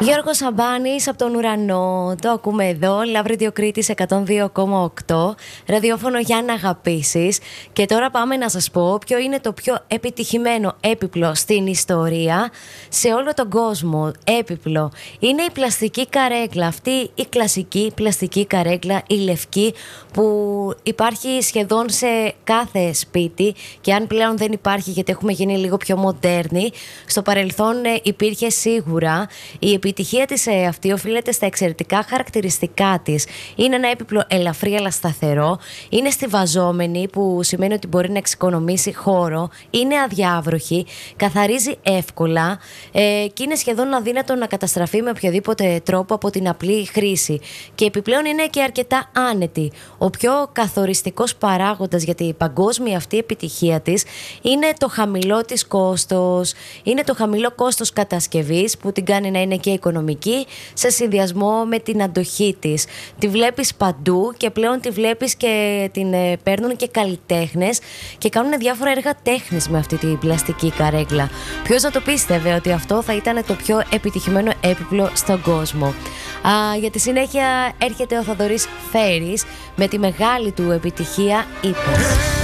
Γιώργος Σαμπάνης από τον ουρανό. Το ακούμε εδώ. Love Radio Κρήτης 102,8. Ραδιόφωνο για να αγαπήσεις. Και τώρα πάμε να σας πω ποιο είναι το πιο επιτυχημένο έπιπλο στην ιστορία σε όλο τον κόσμο. Έπιπλο. Είναι η πλαστική καρέκλα. Αυτή η κλασική πλαστική καρέκλα, η λευκή, που υπάρχει σχεδόν σε κάθε σπίτι. Και αν πλέον δεν υπάρχει, γιατί έχουμε γίνει λίγο πιο μοντέρνοι, στο παρελθόν υπήρχε σίγουρα. Η επιτυχία της αυτή οφείλεται στα εξαιρετικά χαρακτηριστικά της. Είναι ένα έπιπλο ελαφρύ αλλά σταθερό. Είναι στιβαζόμενη, που σημαίνει ότι μπορεί να εξοικονομήσει χώρο. Είναι αδιάβροχη, καθαρίζει εύκολα και είναι σχεδόν αδύνατο να καταστραφεί με οποιοδήποτε τρόπο από την απλή χρήση. Και επιπλέον είναι και αρκετά άνετη. Ο πιο καθοριστικός παράγοντας για την παγκόσμια αυτή επιτυχία της είναι το χαμηλό της κόστος. Είναι το χαμηλό κόστος κατασκευής που την κάνει να είναι και οικονομική, σε συνδυασμό με την αντοχή της. Τη βλέπεις παντού και πλέον τη βλέπεις και την παίρνουν και καλλιτέχνες και κάνουν διάφορα έργα τέχνης με αυτή την πλαστική καρέκλα. Ποιος θα το πίστευε ότι αυτό θα ήταν το πιο επιτυχημένο έπιπλο στον κόσμο. Για τη συνέχεια έρχεται ο Θοδωρής Φέρης με τη μεγάλη του επιτυχία «Ύπος».